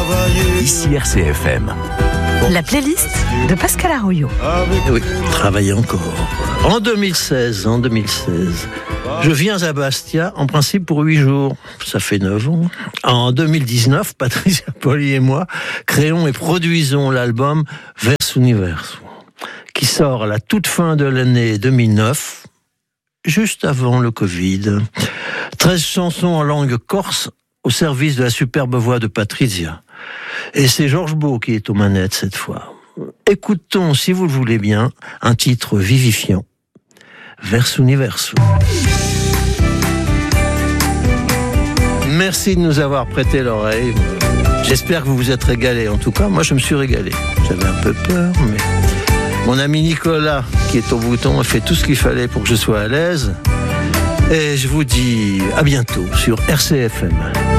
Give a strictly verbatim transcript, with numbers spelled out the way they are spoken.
Ici R C F M. La playlist de Pascal Arroyo. Oui, travailler encore. En deux mille seize, en deux mille seize, je viens à Bastia, en principe pour huit jours. Ça fait neuf ans. En deux mille dix-neuf, Patricia Poli et moi créons et produisons l'album Vers Universo, qui sort à la toute fin de l'année deux mille neuf, juste avant le Covid. treize chansons en langue corse au service de la superbe voix de Patricia. Et c'est Georges Beau qui est aux manettes cette fois. Écoutons, si vous le voulez bien, un titre vivifiant, Vers Universo. Merci de nous avoir prêté l'oreille. J'espère que vous vous êtes régalés. En tout cas, moi je me suis régalé. J'avais un peu peur, mais mon ami Nicolas, qui est au bouton, a fait tout ce qu'il fallait pour que je sois à l'aise. Et je vous dis à bientôt sur R C F M.